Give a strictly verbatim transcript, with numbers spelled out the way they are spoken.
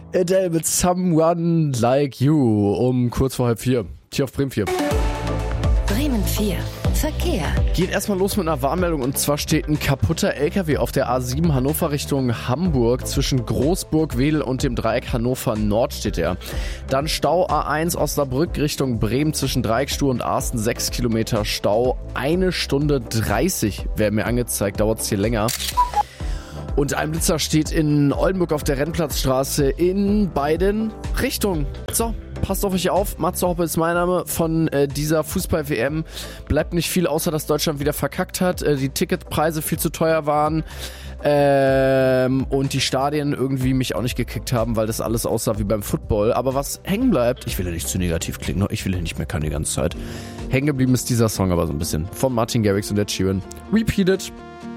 Adele mit Someone Like You um kurz vor halb vier. Hier auf Bremen vier. Bremen vier. Verkehr. Geht erstmal los mit einer Warnmeldung und zwar steht ein kaputter L K W auf der A sieben Hannover Richtung Hamburg. Zwischen Großburg-Wedel und dem Dreieck Hannover Nord steht er. Dann Stau A eins Osnabrück Richtung Bremen zwischen Dreieckstuhl und Arsten, sechs Kilometer Stau. Eine Stunde dreißig wäre mir angezeigt, dauert es hier länger. Und ein Blitzer steht in Oldenburg auf der Rennplatzstraße in beiden Richtungen. So, passt auf euch auf. Matze Hoppe ist mein Name von äh, dieser Fußball-W M. Bleibt nicht viel, außer dass Deutschland wieder verkackt hat. Äh, die Ticketpreise viel zu teuer waren. Ähm, und die Stadien irgendwie mich auch nicht gekickt haben, weil das alles aussah wie beim Football. Aber was hängen bleibt, ich will ja nicht zu negativ klingen, ich will ja nicht meckern die ganze Zeit. Hängen geblieben ist dieser Song aber so ein bisschen. Von Martin Garrix und Ed Sheeran. Repeat It.